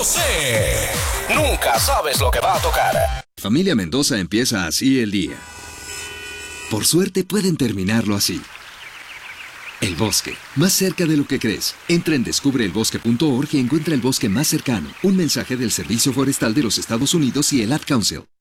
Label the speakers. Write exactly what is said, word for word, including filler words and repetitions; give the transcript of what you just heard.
Speaker 1: José. Nunca sabes lo que va a tocar.
Speaker 2: Familia Mendoza empieza así el día. Por suerte pueden terminarlo así. El bosque, más cerca de lo que crees. Entra en descubre el bosque punto org y encuentra el bosque más cercano. Un mensaje del Servicio Forestal de los Estados Unidos y el Ad Council.